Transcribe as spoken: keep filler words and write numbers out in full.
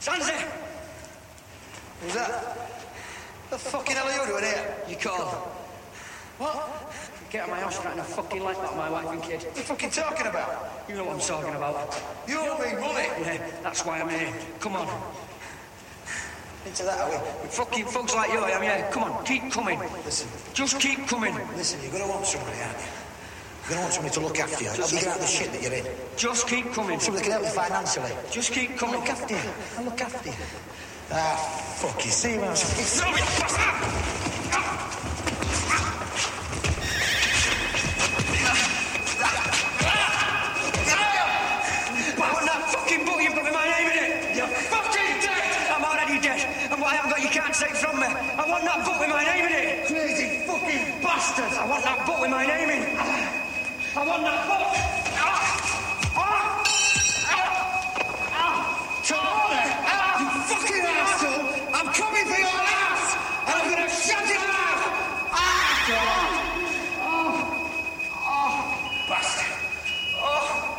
Sansi! Who's that? The fucking hell are you doing here? You called. What? Get out of my house right now, fucking like that, my wife and kid. What are you fucking talking about? You know what I'm talking about. You owe me money. Yeah, that's why I'm here. Come on. Into that, are we? With fucking folks like you, I am, yeah. Come on, keep coming. Listen. Just keep coming. Listen, you're gonna want somebody, aren't you? You're gonna want somebody to look after you. Help you get out of the shit that you're in. Just keep coming. Somebody that can help you financially. Just keep I'll coming. look after you. I'll look after you. Ah, fuck you. See you, man. Throw me, bastard! Take it from me. I want that book with my name in it. Crazy fucking Bastard! I want that book with my name in it. I want that book.